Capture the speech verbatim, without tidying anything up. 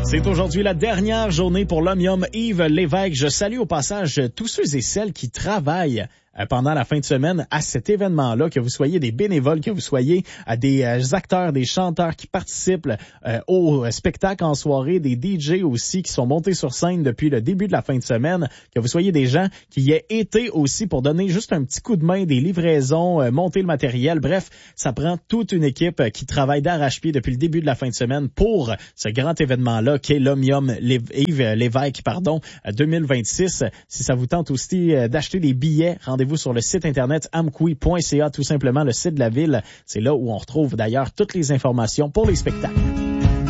C'est aujourd'hui la dernière journée pour l'Omnium Yves Lévesque. Je salue au passage tous ceux et celles qui travaillent pendant la fin de semaine à cet événement-là, que vous soyez des bénévoles, que vous soyez à des acteurs, des chanteurs qui participent euh, au spectacle en soirée, des D J aussi qui sont montés sur scène depuis le début de la fin de semaine, que vous soyez des gens qui y aient été aussi pour donner juste un petit coup de main, des livraisons, euh, monter le matériel. Bref, ça prend toute une équipe qui travaille d'arrache-pied depuis le début de la fin de semaine pour ce grand événement-là qu'est l'Omnium Yves Lévesque, pardon, deux mille vingt-six. Si ça vous tente aussi d'acheter des billets, rendez-vous sur le site internet amqui point c a, tout simplement le site de la ville. C'est là où on retrouve d'ailleurs toutes les informations pour les spectacles.